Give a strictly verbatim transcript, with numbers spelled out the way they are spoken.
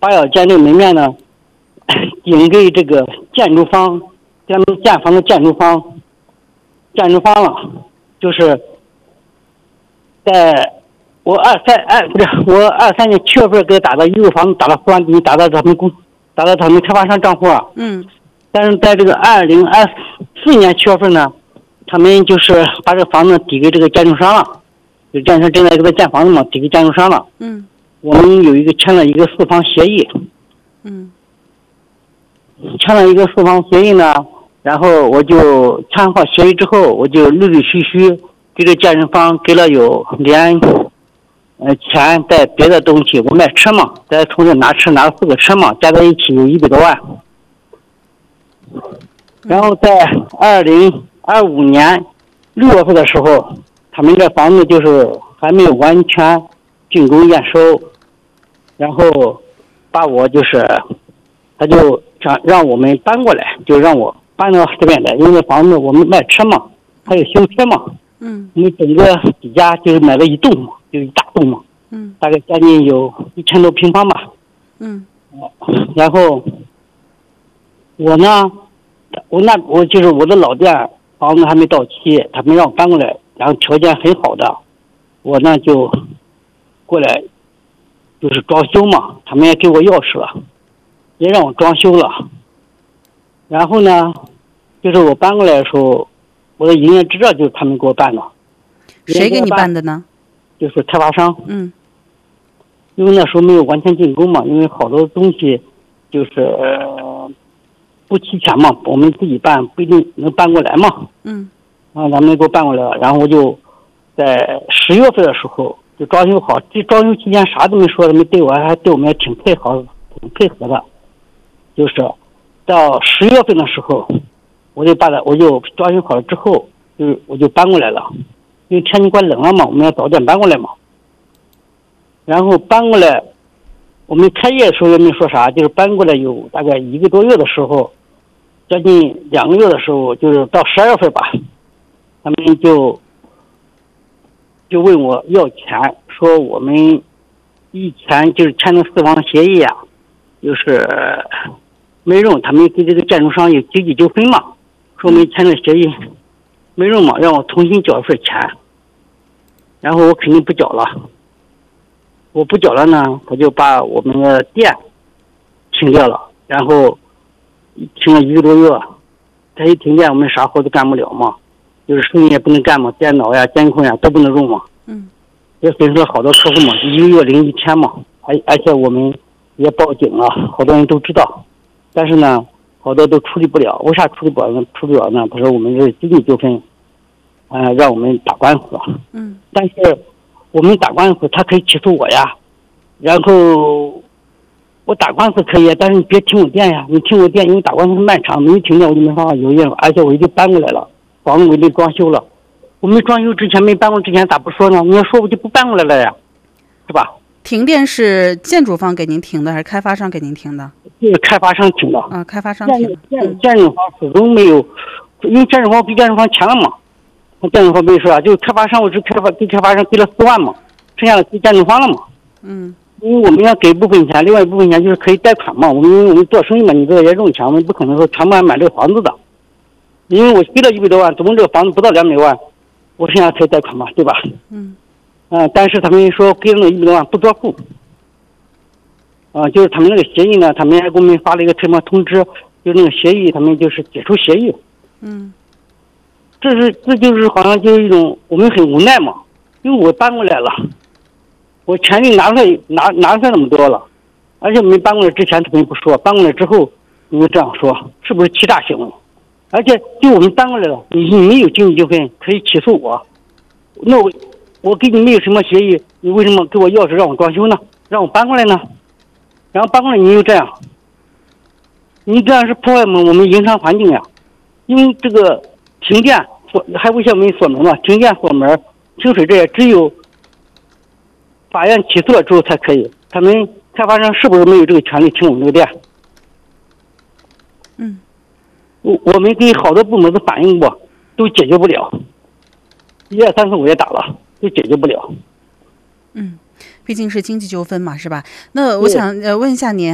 八小间这个门面呢，顶给这个建筑方，咱们建房的建筑方，建筑方了，就是在我二三二不是我二三年七月份给他打到一个房子打到四万底，打到他们公打到他们开发商账户啊。 嗯。 但是在这个二零二四年七月份呢，他们就是把这个房子抵给这个建筑商了，就建筑商正在给他建房子嘛，抵给建筑商了。 嗯。 我们有一个签了一个四方协议。 嗯。 签了一个四方协议呢，然后我就签好协议之后，我就陆陆续续给这建筑方给了有连呃钱带别的东西，我卖车嘛，再从这拿车拿了四个车嘛，加在一起有一百多万。然后在二零二五年六月份的时候，他们这房子就是还没有完全竣工验收，然后把我就是他就想让我们搬过来，就让我搬到这边来，因为房子我们卖车嘛，还有修车嘛。 嗯。 我们整个底下就是买了一栋嘛，就一大栋嘛。 嗯。 大概将近有一千多平方吧。 嗯。 然后我呢，我那我就是我的老店房子还没到期，他们让我搬过来，然后条件很好的，我呢就过来，就是装修嘛，他们也给我钥匙了，也让我装修了。然后呢，就是我搬过来的时候，我的营业执照就是他们给我办的。 谁给你办的呢？ 就是开发商。 嗯。 因为那时候没有完全竣工嘛，因为好多东西就是呃不齐全嘛，我们自己办不一定能办过来嘛。 嗯。 啊，咱们给我办过来了，然后我就在十月份的时候就装修好，这装修期间啥都没说，他们对我还对我们也挺配合，挺配合的。就是到十月份的时候，我就把它我就装修好了之后，就我就搬过来了，因为天气快冷了嘛，我们要早点搬过来嘛。然后搬过来，我们开业的时候也没说啥，就是搬过来有大概一个多月的时候，将近两个月的时候，就是到十二月份吧，他们就就问我要钱，说我们以前就是签的四方协议啊，就是没用，他们跟这个建筑商有经济纠纷嘛，说我们签的协议没用嘛，让我重新缴一份钱，然后我肯定不缴了。我不缴了呢，他就把我们的店停掉了，然后停了一个多月。他一停电，我们啥活都干不了嘛，就是生意也不能干嘛，电脑呀、监控呀都不能用嘛。 嗯。 也损失了好多客户嘛，一个月零一天嘛，而而且我们也报警了，好多人都知道，但是呢，好多都处理不了。为啥处理不了呢？处理不了呢？他说我们这是经济纠纷，呃，让我们打官司。 嗯。 但是我们打官司，他可以起诉我呀。然后我打官司可以，但是你别停我店呀！你停我店，因为打官司漫长，没停电我就没办法营业了。而且我已经搬过来了，房子我已经装修了。我没装修之前，没搬过之前咋不说呢？你要说我就不搬过来了呀，是吧？ 停电是建筑方给您停的，还是开发商给您停的？ 就是开发商停的。 啊，开发商停的。 建建筑方始终没有，因为建筑方比建筑方钱了嘛。建筑方没说啊，就是开发商，我是开发给开发商给了四万嘛，剩下的给建筑方了嘛。 嗯。 因为我们要给一部分钱，另外一部分钱就是可以贷款嘛。我们因为我们做生意嘛，你这也挣钱，我们不可能说全部买这个房子的。因为我给了一百多万，总共这个房子不到两百万，我剩下可以贷款嘛，对吧？ 嗯。 啊、呃，但是他们说给了那一百多万不作付。啊、呃，就是他们那个协议呢，他们还给我们发了一个什么通知，就那个协议，他们就是解除协议。 嗯。 这是这就是好像就是一种我们很无奈嘛，因为我搬过来了。我钱就拿出来拿拿出来那么多了，而且没搬过来之前他们不说，搬过来之后你们这样说，是不是欺诈行为？而且就我们搬过来了，你你没有经济纠纷可以起诉我，那我我跟你没有什么协议，你为什么给我钥匙让我装修呢？让我搬过来呢？然后搬过来你又这样，你这样是破坏我们我们营商环境呀！因为这个停电锁还不像我们锁门嘛，停电锁门，停水这也只有法院起诉了之后才可以。他们开发商是不是没有这个权利停我们这个店？ 嗯， 我我们给好多部门都反映过，都解决不了。一二三四五也打了，都解决不了。 嗯，毕竟是经济纠纷嘛，是吧？那我想呃问一下您。